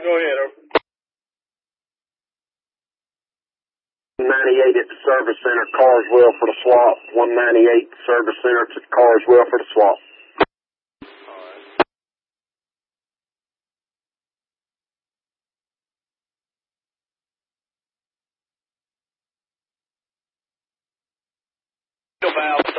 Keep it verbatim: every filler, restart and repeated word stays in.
Go ahead. ninety-eight at the service center, Carswell for the swap. one ninety-eight service center to Carswell for the swap. Valve.